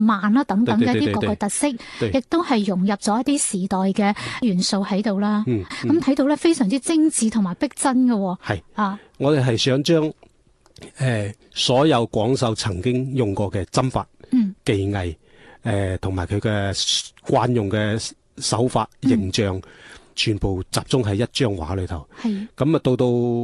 慢啦等等嘅一啲各個特色，亦都係融入咗一啲時代嘅元素喺度啦。咁睇到咧非常之精緻同埋逼真嘅。 係我哋係想將所有廣繡曾經用過嘅針法、技藝，同埋佢嘅慣用嘅手法、形象，全部集中喺一張畫裏頭。咁啊，到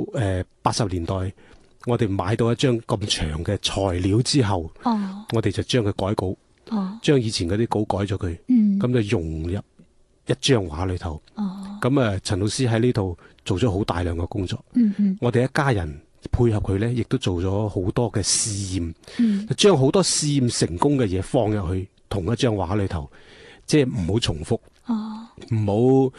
80年代，我哋買到一張咁長嘅材料之後，我哋就將佢改稿，將以前嗰啲稿改咗佢，咁就融入一張畫裏頭。咁啊，陳老師喺呢度做咗好大量嘅工作。我哋一家人配合佢呢，亦都做咗好多嘅試驗，將好多試驗成功嘅嘢放入去同一張畫裏頭，即係唔好重複，唔好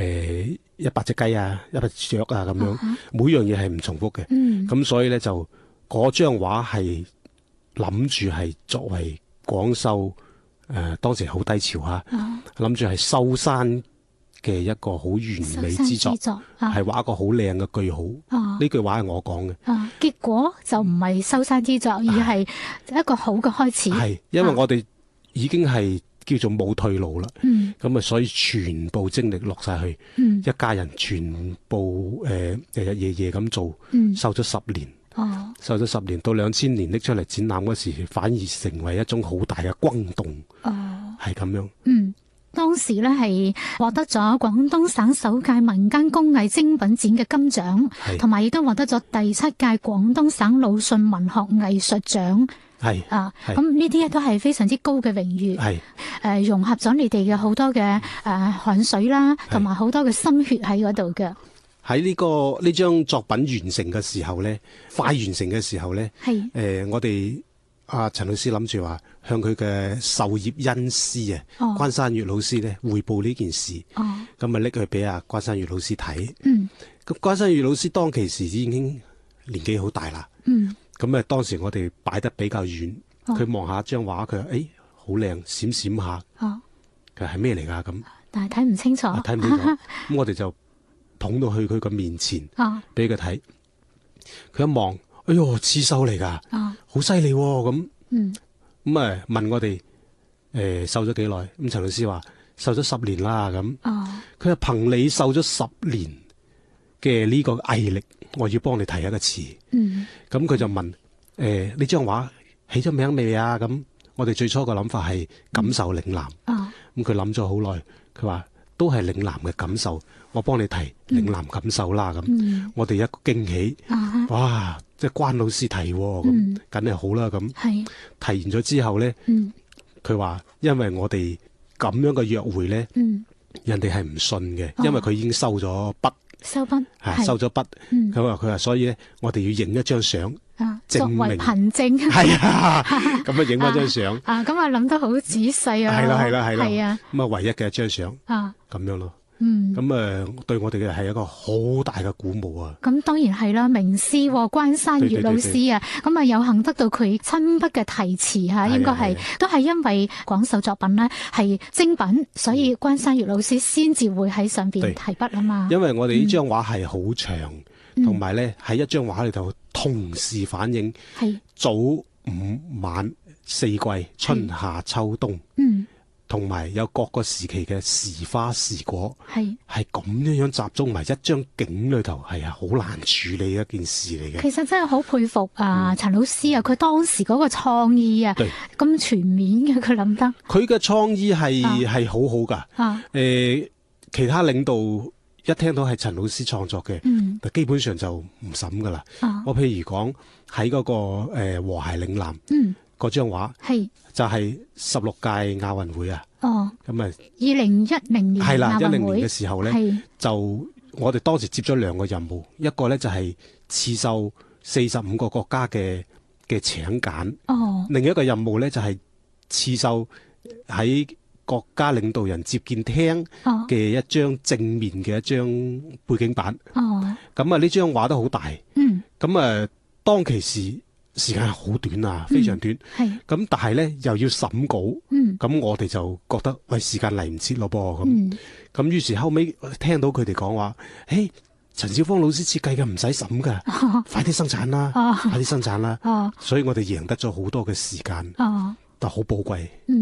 100隻雞啊，100隻雀啊咁樣，每樣嘢係唔重複嘅。咁所以呢，就嗰張畫係諗住係作為廣繡當時好低潮嚇，諗住係收山嘅一個好完美之作，係畫一個好靚嘅句號。呢句話係我講嘅。 結果就唔係收山之作，而係一個好嘅開始。係因為我哋已經係叫做冇退路啦。咁啊，所以全部精力落晒去，一家人全部日日夜夜咁做，收咗10年。收咗10年，到2000年拎出嚟展覽嗰時，反而成為一種好大嘅轟動。係咁樣。 當時咧係獲得咗廣東省首屆民間工藝精品展嘅金獎，同埋亦都獲得咗第7屆廣東省魯迅文學藝術獎。咁呢啲都係非常之高嘅榮譽。融合咗你哋嘅好多嘅汗水啦，同埋好多嘅心血喺嗰度嘅。 喺呢張作品完成嘅時候咧，快完成嘅時候咧，我哋陳老師諗住話向佢嘅授業恩師關山月老師咧匯報呢件事，咁啊拎去俾關山月老師睇。咁關山月老師當其時已經年紀好大啦。咁啊當時我哋擺得比較遠，佢望下張畫，佢話好靚，閃閃下。佢話係咩嚟㗎咁？ 但係睇唔清楚。 睇唔清楚。咁我哋就捧到去佢個面前，俾佢睇。佢一望，哎喲，刺繡嚟噶，好犀利咁。咁啊問我哋繡咗幾耐？咁陳老師話繡咗10年啦。咁佢話憑你繡咗10年嘅呢個毅力，我要幫你提一個詞。咁佢就問呢張畫起咗名未啊？咁我哋最初個諗法係感受嶺南。咁佢諗咗好耐，佢話都係嶺南嘅感受，我幫你提嶺南感受啦。咁我哋一個驚喜，哇！即係關老師提咁，梗係好啦。咁提完咗之後咧，佢話因為我哋咁樣嘅約會咧，人哋係唔信嘅，因為佢已經收咗筆，收咗筆。佢話所以咧，我哋要影一張相， 作為憑證。 係咁啊，影翻張相。 咁啊諗得好仔細啊。 係啦。咁啊，唯一嘅一張相。咁樣咯。咁對我哋嘅係一個好大嘅鼓舞啊！咁當然係啦，名師關山月老師啊，咁啊有幸得到佢親筆嘅題詞嚇，應該係都係因為廣繡作品呢係精品，所以關山月老師先至會喺上邊提筆啊嘛。 因為我哋呢張畫係好長，同埋咧喺一張畫裏頭同時反映早午晚4季，春夏秋冬。同埋有各個時期嘅時花時果，係咁樣集中埋一張景裏頭，係好難處理一件事嚟嘅。 其實真係好佩服陳老師啊！佢當時嗰個創意啊，咁全面嘅佢諗得。佢嘅創意係好好㗎。其他領導一聽到係陳老師創作嘅，基本上就唔審㗎啦。我譬如講喺嗰個和諧嶺南。嗰張畫就係16屆亞運會啊！咁啊，2010年係啦，10年嘅時候咧，就我哋當時接咗2個任務，一個咧就係刺繡45個國家嘅請柬，另一個任務咧就係刺繡喺國家領導人接見廳嘅一張正面嘅一張背景板。咁啊，呢張畫都好大。咁啊，當其時間好短啊，非常短。咁但係咧又要審稿，咁我哋就覺得喂，時間嚟唔切咯噃。咁於是後尾聽到佢哋講話，陳少芳老師設計嘅唔使審噶，快啲生產啦，快啲生產啦。所以我哋贏得咗好多嘅時間， 就好寶貴。